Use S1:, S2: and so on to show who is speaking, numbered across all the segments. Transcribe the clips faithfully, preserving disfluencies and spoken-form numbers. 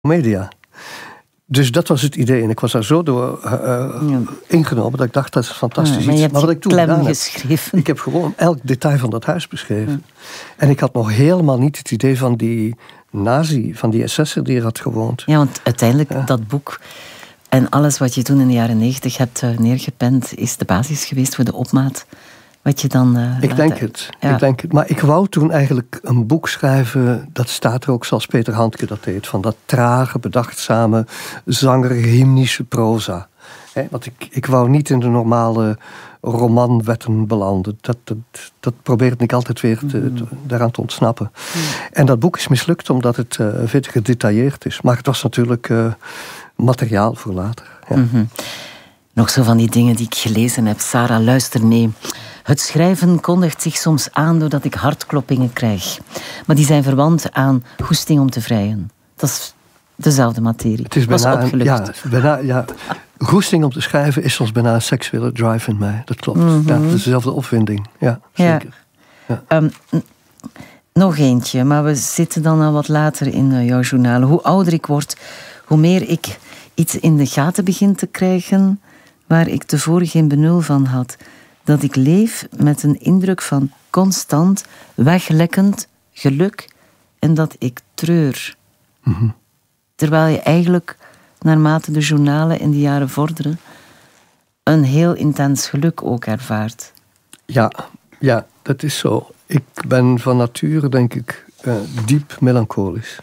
S1: media. Dus dat was het idee. En ik was daar zo door uh, ja. ingenomen dat ik dacht, dat is fantastisch.
S2: Ja, maar je hebt
S1: maar wat ik toen gedaan
S2: geschreven.
S1: heb, ik heb gewoon elk detail van dat huis beschreven. Ja. En ik had nog helemaal niet het idee van die nazi, van die S S'er die er had gewoond.
S2: Ja, want uiteindelijk ja. dat boek en alles wat je toen in de jaren negentig hebt uh, neergepend, is de basis geweest voor de opmaat. Wat je dan... Uh,
S1: ik denk het, ja. ik denk het. Maar ik wou toen eigenlijk een boek schrijven, dat staat er ook zoals Peter Handke dat deed, van dat trage, bedachtzame, zangerige, hymnische proza. He, want ik, ik wou niet in de normale romanwetten belanden. Dat, dat, dat probeerde ik altijd weer te, te, daaraan te ontsnappen. Mm. En dat boek is mislukt omdat het uh, veel te gedetailleerd is. Maar het was natuurlijk uh, materiaal voor later. Ja.
S2: Mm-hmm. Nog zo van die dingen die ik gelezen heb. Sarah, luister mee. Het schrijven kondigt zich soms aan doordat ik hartkloppingen krijg. Maar die zijn verwant aan goesting om te vrijen. Dat is dezelfde materie.
S1: Het is bijna, een, ja, bijna ja, goesting om te schrijven is soms bijna een seksuele drive in mij. Dat klopt. Mm-hmm. Ja, het is dezelfde opwinding. Ja, zeker.
S2: Ja. Ja. Um, n- nog eentje, maar we zitten dan al wat later in uh, jouw journalen. Hoe ouder ik word, hoe meer ik iets in de gaten begin te krijgen waar ik tevoren geen benul van had. Dat ik leef met een indruk van constant, weglekkend geluk en dat ik treur.
S1: Mm-hmm.
S2: Terwijl je eigenlijk, naarmate de journalen in de jaren vorderen, een heel intens geluk ook ervaart.
S1: Ja, ja, dat is zo. Ik ben van nature, denk ik, uh, diep melancholisch.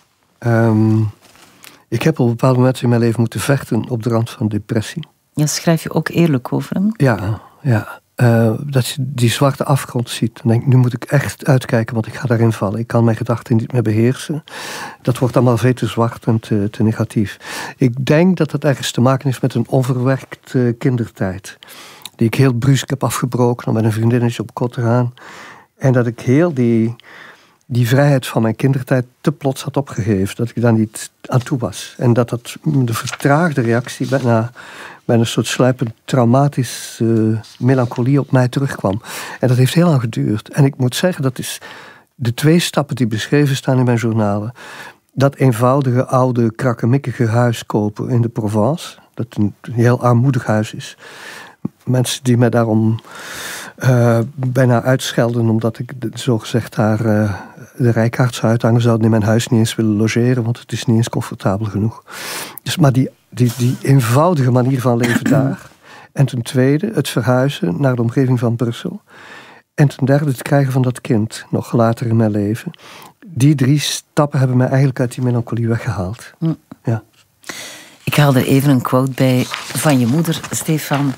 S1: Um, ik heb op bepaalde momenten in mijn leven moeten vechten op de rand van depressie.
S2: Ja, schrijf je ook eerlijk over hem?
S1: Ja, ja. Uh, dat je die zwarte afgrond ziet. Dan denk ik, nu moet ik echt uitkijken, want ik ga daarin vallen. Ik kan mijn gedachten niet meer beheersen. Dat wordt allemaal veel te zwart en te, te negatief. Ik denk dat het ergens te maken heeft met een onverwerkt uh, kindertijd. Die ik heel brusk heb afgebroken om met een vriendinnetje op kot te gaan. En dat ik heel die, die vrijheid van mijn kindertijd te plots had opgegeven. Dat ik daar niet aan toe was. En dat dat de vertraagde reactie bijna met een soort sluipend traumatische uh, melancholie op mij terugkwam. En dat heeft heel lang geduurd. En ik moet zeggen, dat is de twee stappen die beschreven staan in mijn journalen. Dat eenvoudige, oude, krakkemikkige huis kopen in de Provence. Dat een heel armoedig huis is. Mensen die mij daarom uh, bijna uitschelden omdat ik zogezegd daar uh, de rijkaard zou uithangen, zouden in mijn huis niet eens willen logeren, want het is niet eens comfortabel genoeg. Dus, maar die, die, die eenvoudige manier van leven daar. En ten tweede het verhuizen naar de omgeving van Brussel. En ten derde het krijgen van dat kind, nog later in mijn leven. Die drie stappen hebben mij eigenlijk uit die melancholie weggehaald.
S2: Hm.
S1: Ja.
S2: Ik haal er even een quote bij van je moeder, Stefan.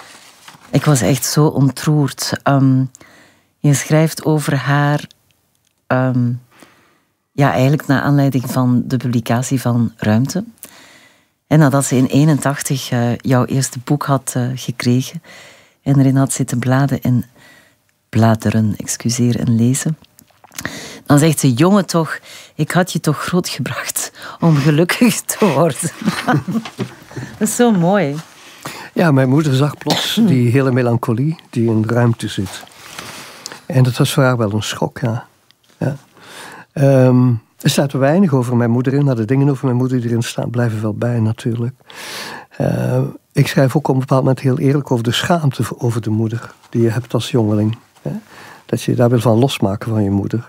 S2: Ik was echt zo ontroerd. Um, je schrijft over haar... Um, ja, eigenlijk naar aanleiding van de publicatie van Ruimte. En nadat ze in eenentachtig uh, jouw eerste boek had uh, gekregen en erin had zitten bladen en bladeren, excuseer, en lezen. Dan zegt ze, jongen toch, ik had je toch grootgebracht om gelukkig te worden. Dat is zo mooi.
S1: Ja, mijn moeder zag plots die hele melancholie die in Ruimte zit. En dat was voor haar wel een schok, ja. ja. Um, er staat weinig over mijn moeder in, maar de dingen over mijn moeder die erin staan blijven wel bij natuurlijk. Uh, ik schrijf ook op een bepaald moment heel eerlijk over de schaamte over de moeder die je hebt als jongeling. Hè? Dat je je daar wil van losmaken van je moeder.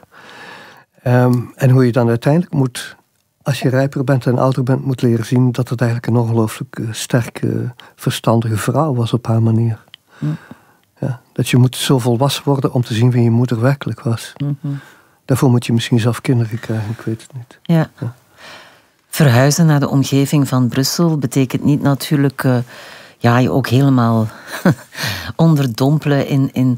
S1: Um, en hoe je dan uiteindelijk moet, als je rijper bent en ouder bent, moet leren zien dat het eigenlijk een ongelooflijk uh, sterke, verstandige vrouw was op haar manier. Mm. Ja, dat je moet zo volwassen worden om te zien wie je moeder werkelijk was. Mm-hmm. Daarvoor moet je misschien zelf kinderen krijgen, ik weet het niet.
S2: Ja. Ja. Verhuizen naar de omgeving van Brussel betekent niet natuurlijk uh, ja, je ook helemaal onderdompelen in, in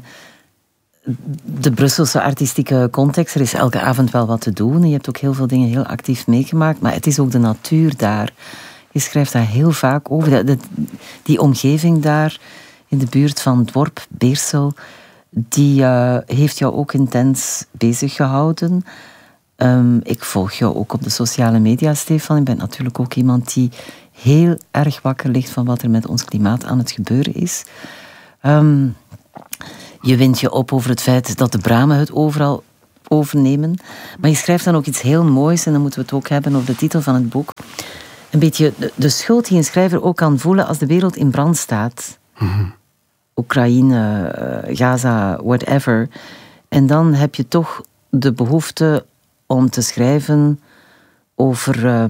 S2: de Brusselse artistieke context. Er is elke avond wel wat te doen. Je hebt ook heel veel dingen heel actief meegemaakt. Maar het is ook de natuur daar. Je schrijft daar heel vaak over. De, de, die omgeving daar, in de buurt van Dworp, Beersel, die uh, heeft jou ook intens bezig gehouden. Um, ik volg jou ook op de sociale media, Stefan. Ik ben natuurlijk ook iemand die heel erg wakker ligt van wat er met ons klimaat aan het gebeuren is. Um, je wint je op over het feit dat de bramen het overal overnemen. Maar je schrijft dan ook iets heel moois, en dan moeten we het ook hebben over de titel van het boek. Een beetje de, de schuld die een schrijver ook kan voelen als de wereld in brand staat.
S1: Mm-hmm.
S2: Oekraïne, Gaza, whatever. En dan heb je toch de behoefte om te schrijven over, uh,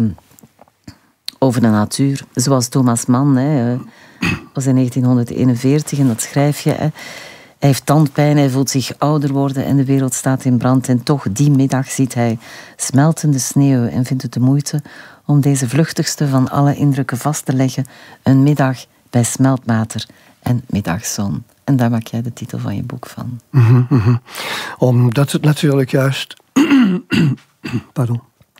S2: over de natuur. Zoals Thomas Mann, hè, was in negentien eenenveertig, en dat schrijf je. Hè. Hij heeft tandpijn, hij voelt zich ouder worden en de wereld staat in brand. En toch, die middag ziet hij smeltende sneeuw en vindt het de moeite om deze vluchtigste van alle indrukken vast te leggen. Een middag bij smeltwater en middagzon. En daar maak jij de titel van je boek van.
S1: Mm-hmm, mm-hmm. Omdat het natuurlijk juist... Pardon.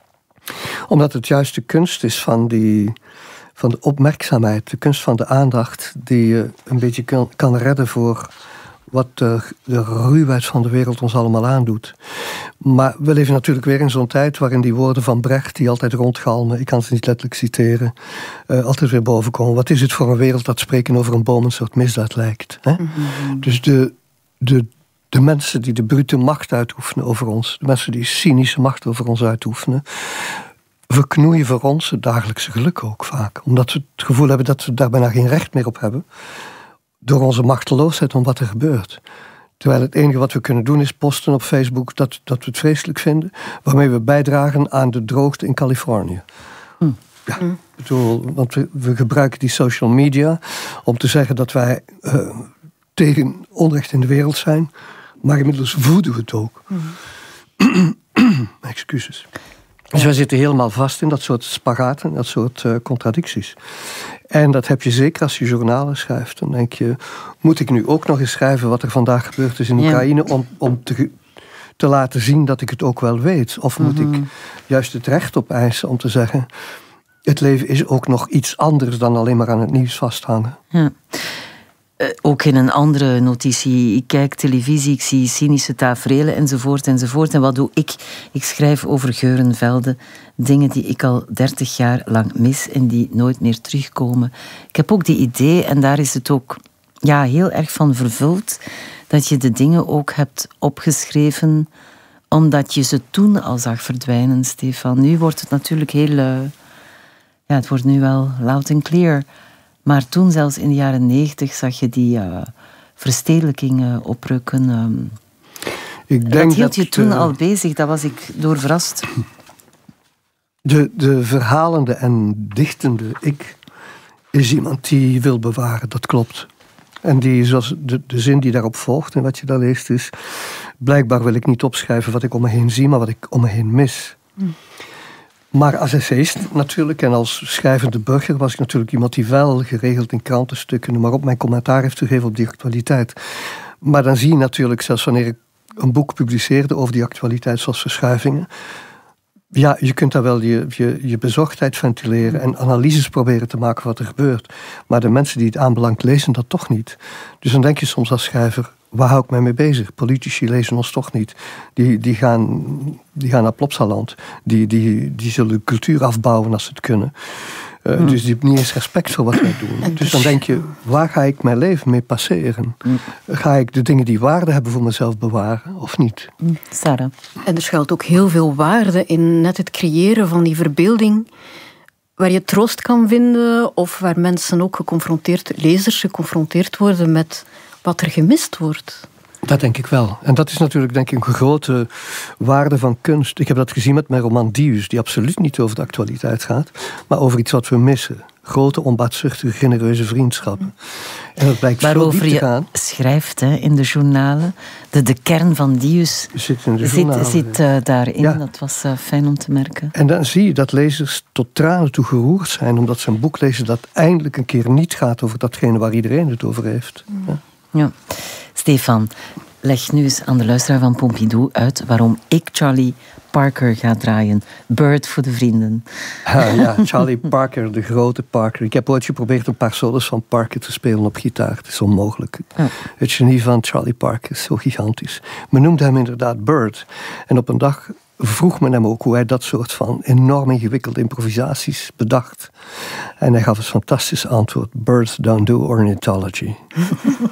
S1: Omdat het juist de kunst is van, die, van de opmerkzaamheid, de kunst van de aandacht, die je een beetje kan, kan redden voor wat de, de ruwheid van de wereld ons allemaal aandoet. Maar we leven natuurlijk weer in zo'n tijd waarin die woorden van Brecht, die altijd rondgalmen, ik kan ze niet letterlijk citeren, uh, altijd weer bovenkomen. Wat is het voor een wereld dat spreken over een boom een soort misdaad lijkt? Hè? Mm-hmm. Dus de, de, de mensen die de brute macht uitoefenen over ons, de mensen die cynische macht over ons uitoefenen, verknoeien voor ons het dagelijkse geluk ook vaak. Omdat we het gevoel hebben dat we daar bijna geen recht meer op hebben. Door onze machteloosheid om wat er gebeurt. Terwijl het enige wat we kunnen doen is posten op Facebook dat, dat we het vreselijk vinden, waarmee we bijdragen aan de droogte in Californië. Hm. Ja, hm. bedoel, want we, we gebruiken die social media om te zeggen dat wij uh, tegen onrecht in de wereld zijn, maar inmiddels voeden we het ook. Hm. Excuses. Dus wij zitten helemaal vast in dat soort spagaten, dat soort uh, contradicties. En dat heb je zeker als je journalen schrijft. Dan denk je, moet ik nu ook nog eens schrijven wat er vandaag gebeurd is in Oekraïne, ja, om, om te, te laten zien dat ik het ook wel weet? Of moet mm-hmm. ik juist het recht opeisen om te zeggen, het leven is ook nog iets anders dan alleen maar aan het nieuws vasthangen?
S2: Ja. Uh, ook in een andere notitie, ik kijk televisie, ik zie cynische taferelen enzovoort enzovoort. En wat doe ik? Ik schrijf over geurenvelden, dingen die ik al dertig jaar lang mis en die nooit meer terugkomen. Ik heb ook die idee, en daar is het ook ja, heel erg van vervuld, dat je de dingen ook hebt opgeschreven omdat je ze toen al zag verdwijnen, Stefan. Nu wordt het natuurlijk heel... Uh, ja, het wordt nu wel loud and clear. Maar toen, zelfs in de jaren negentig, zag je die uh, verstedelijking uh, oprukken. Um, ik denk dat hield je toen uh, al bezig, daar was ik door verrast.
S1: De, de verhalende en dichtende ik is iemand die wil bewaren, dat klopt. En die, zoals de, de zin die daarop volgt en wat je daar leest is, blijkbaar wil ik niet opschrijven wat ik om me heen zie, maar wat ik om me heen mis. Hm. Maar als essayist natuurlijk en als schrijvende burger was ik natuurlijk iemand die wel geregeld in krantenstukken, maar op mijn commentaar heeft gegeven op die actualiteit. Maar dan zie je natuurlijk, zelfs wanneer ik een boek publiceerde over die actualiteit zoals Verschuivingen, ja, je kunt daar wel je, je, je bezorgdheid ventileren en analyses proberen te maken wat er gebeurt. Maar de mensen die het aanbelangt lezen dat toch niet. Dus dan denk je soms als schrijver, waar hou ik mij mee bezig? Politici lezen ons toch niet. Die, die, gaan, die gaan naar Plopsaland. Die, die, die zullen cultuur afbouwen als ze het kunnen. Uh, mm. Dus die hebben niet eens respect voor wat wij doen. Dus dan denk je, waar ga ik mijn leven mee passeren? Mm. Ga ik de dingen die waarde hebben voor mezelf bewaren of niet?
S2: Mm. Sarah.
S3: En er schuilt ook heel veel waarde in net het creëren van die verbeelding, waar je troost kan vinden of waar mensen ook geconfronteerd, lezers geconfronteerd worden met wat er gemist wordt.
S1: Dat denk ik wel. En dat is natuurlijk denk ik een grote waarde van kunst. Ik heb dat gezien met mijn roman Dius, die absoluut niet over de actualiteit gaat, maar over iets wat we missen. Grote, onbaatzuchtige, genereuze vriendschappen. En dat blijkt zo diep te gaan.
S2: Je schrijft hè, in de journalen, de, de kern van Dius
S1: zit, in de journalen,
S2: zit, zit uh, daarin. Ja. Dat was uh, fijn om te merken.
S1: En dan zie je dat lezers tot tranen toe geroerd zijn, omdat ze een boek lezen dat eindelijk een keer niet gaat over datgene waar iedereen het over heeft. Ja.
S2: Ja. Stefan, leg nu eens aan de luisteraar van Pompidou uit waarom ik Charlie Parker ga draaien. Bird voor de vrienden.
S1: Ja, ja, Charlie Parker, de grote Parker. Ik heb ooit geprobeerd een paar solos van Parker te spelen op gitaar. Het is onmogelijk. Ja. Het genie van Charlie Parker is zo gigantisch. Men noemde hem inderdaad Bird. En op een dag vroeg men hem ook hoe hij dat soort van enorm ingewikkelde improvisaties bedacht. En hij gaf het fantastische antwoord: Birds don't do ornithology.